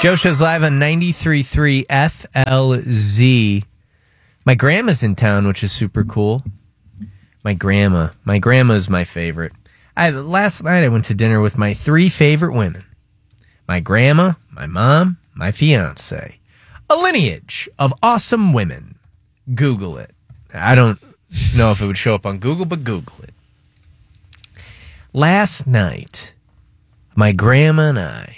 Joe Show's live on 93.3 FLZ. My grandma's in town, which is super cool. My grandma is my favorite. Last night I went to dinner with my 3 favorite women. My grandma, my mom, my fiance. A lineage of awesome women. Google it. I don't know if it would show up on Google, but Google it. Last night, my grandma and I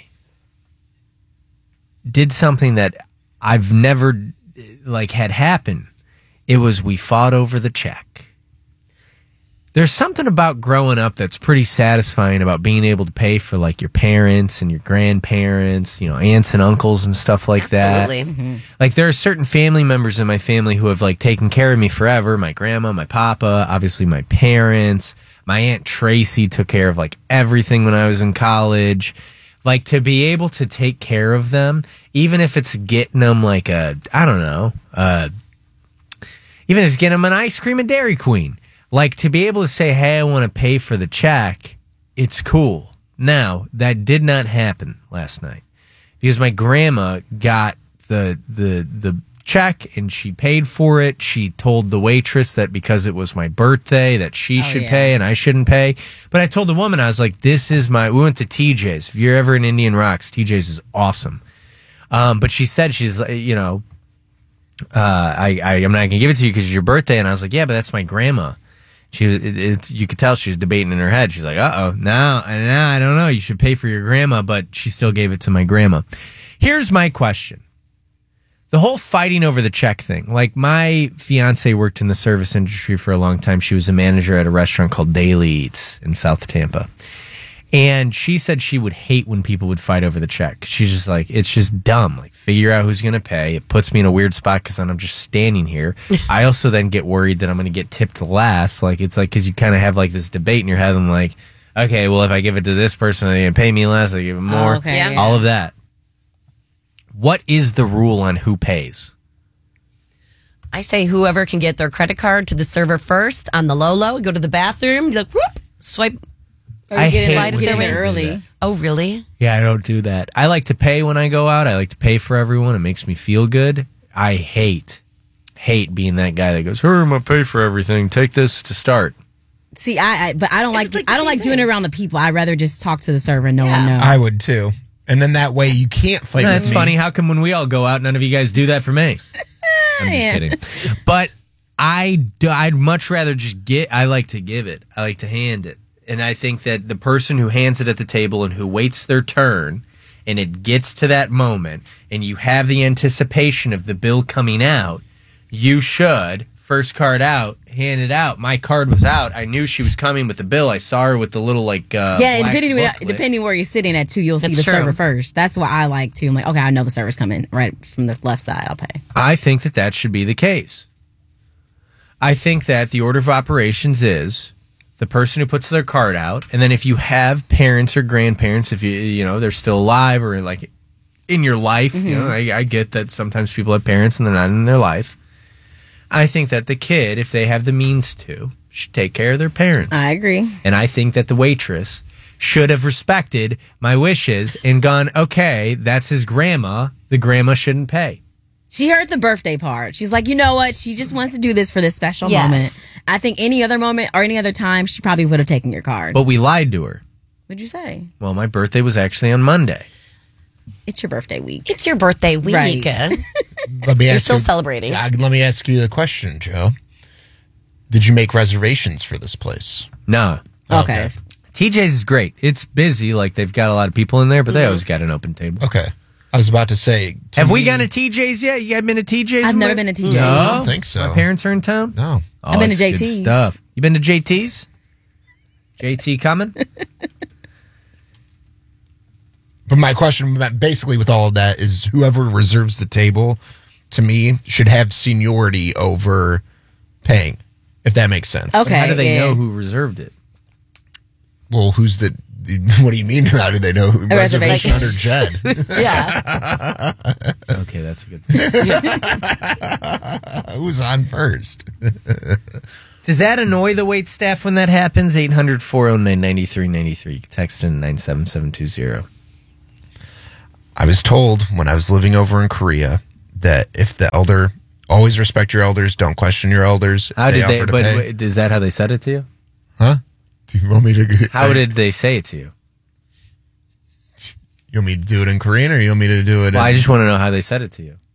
did something that I've never had happen. It was we fought over the check. There's something about growing up that's pretty satisfying about being able to pay for your parents and your grandparents, aunts and uncles and stuff like that. Absolutely. There are certain family members in my family who have taken care of me forever. My grandma, my papa, obviously my parents. My Aunt Tracy took care of everything when I was in college. To be able to take care of them, even if it's getting them even if it's getting them an ice cream at Dairy Queen. To be able to say, hey, I want to pay for the check, it's cool. Now, that did not happen last night because my grandma got the check and she paid for it. She told the waitress that because it was my birthday that she should pay and I shouldn't pay. But I told the woman, I was like, we went to TJ's. If you're ever in Indian Rocks, TJ's is awesome. But she said, I'm not going to give it to you because it's your birthday. And I was like, yeah, but that's my grandma. You could tell she was debating in her head. She's like, now I don't know. You should pay for your grandma, but she still gave it to my grandma. Here's my question. The whole fighting over the check thing. My fiance worked in the service industry for a long time. She was a manager at a restaurant called Daily Eats in South Tampa. And she said she would hate when people would fight over the check. She's just it's just dumb. Figure out who's going to pay. It puts me in a weird spot because then I'm just standing here. I also then get worried that I'm going to get tipped last. Because you kind of have this debate in your head. I'm okay, well, if I give it to this person, they pay me less. I give them more. Oh, okay. All of that. What is the rule on who pays? I say whoever can get their credit card to the server first on the low, go to the bathroom, whoop, swipe. I hate when when they do early. that. Oh, really? Yeah, I don't do that. I like to pay when I go out. I like to pay for everyone. It makes me feel good. I hate being that guy that goes, "Hey, I'm gonna pay for everything. Take this to start." See, but I don't like doing it around the people. I'd rather just talk to the server and no one knows. I would too. And then that way you can't fight with me. That's funny. How come when we all go out, none of you guys do that for me? I'm just kidding. But I'd much rather just I like to give it. I like to hand it. And I think that the person who hands it at the table and who waits their turn and it gets to that moment and you have the anticipation of the bill coming out, you should, first card out, hand it out. My card was out. I knew she was coming with the bill. I saw her with the little depending where you're sitting at too, you'll see the server first. That's what I like too. I'm okay, I know the server's coming right from the left side. I'll pay. I think that should be the case. I think that the order of operations is the person who puts their card out, and then if you have parents or grandparents, if they're still alive or in your life, I get that sometimes people have parents and they're not in their life. I think that the kid, if they have the means to, should take care of their parents. I agree. And I think that the waitress should have respected my wishes and gone, okay, that's his grandma. The grandma shouldn't pay. She heard the birthday part. She's like, you know what? She just wants to do this for this special moment. I think any other moment or any other time, she probably would have taken your card. But we lied to her. What'd you say? Well, my birthday was actually on Monday. It's your birthday week. It's your birthday week. Right. You're still celebrating. Let me ask you the question, Joe. Did you make reservations for this place? No. Okay. TJ's is great. It's busy. They've got a lot of people in there, but they always got an open table. Okay. I was about to say. Have we gone to TJ's yet? You guys been to TJ's? I've never been to TJ's. No? I don't think so. My parents are in town? No. Oh, I've been to it's good JT's. stuff. You been to JT's? JT coming? But my question, basically, with all of that, is whoever reserves the table, to me, should have seniority over paying, if that makes sense. Okay. How do they know who reserved it? Well, who's the? What do you mean? How do they know? Reservation under Jed. Yeah. Okay, that's a good thing. Who's on first? Does that annoy the wait staff when that happens? 800-409-9393. Text in 97720. I was told when I was living over in Korea that if the elder, always respect your elders, don't question your elders. How did they? offer to But pay. is that how they said it to you? Huh? Do you want me to? How did they say it to you? You want me to do it in Korean, or you want me to do it? Well, in, I just want to know how they said it to you.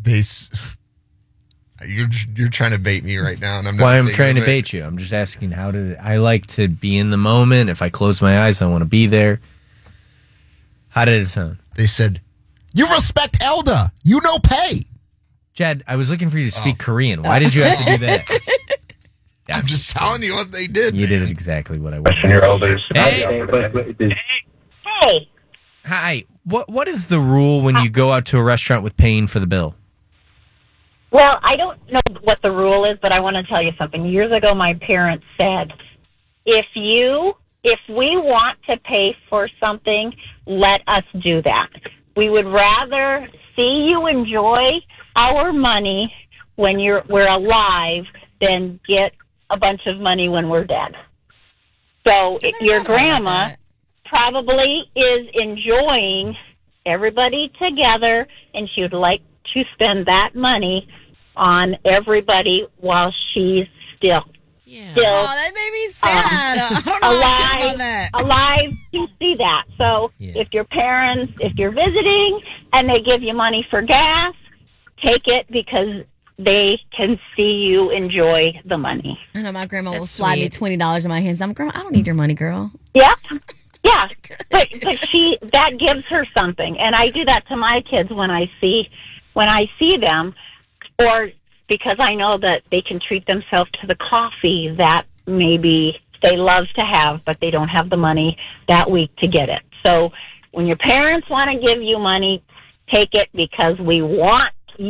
You're trying to bait me right now, and I'm not. Why I'm taking trying the to bait. bait you. I'm just asking how did I like to be in the moment. If I close my eyes, I want to be there. How did it sound? They said, "You respect elder. You no pay." Jed, I was looking for you to speak Korean. Why did you have to do that? I'm just telling you what they did. You man. did exactly what I wanted. Question your elders. Hey. Hey, Hi. What is the rule when you go out to a restaurant with paying for the bill? well, I don't know what the rule is, but I want to tell you something. Years ago, my parents said, if we want to pay for something, let us do that. We would rather see you enjoy our money when we're alive than get a bunch of money when we're dead. So your grandma probably is enjoying everybody together, and she would like to spend that money on everybody while she's still Oh, that made me sad. I don't know how I feel about that. alive to see that. So Yeah. if you're visiting and they give you money for gas, take it because they can see you enjoy the money. I know my grandma will That's slide me sweet. $20 in my hands. I'm, Grandma, I don't need your money, girl. Yeah. Yeah. But that gives her something. And I do that to my kids when I see them, or because I know that they can treat themselves to the coffee that maybe they love to have, but they don't have the money that week to get it. So when your parents want to give you money, take it because we want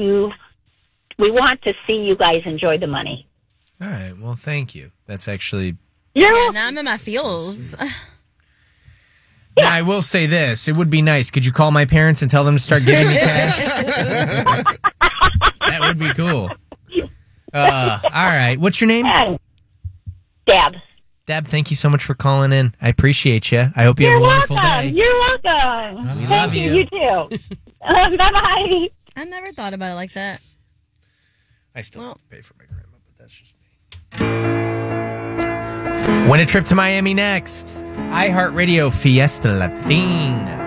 to see you guys enjoy the money. All right. Well, thank you. That's actually. You're Yeah, welcome. now I'm in my feels. Now, I will say this. It would be nice. Could you call my parents and tell them to start giving me cash? That would be cool. All right. What's your name? Deb. Deb, thank you so much for calling in. I appreciate you. I hope you have You're a wonderful welcome. day. You're welcome. We Thank love you. You too. Bye-bye. I never thought about it like that. I still have to pay for my grandma, but that's just me. Win a trip to Miami next. iHeartRadio Fiesta Latina.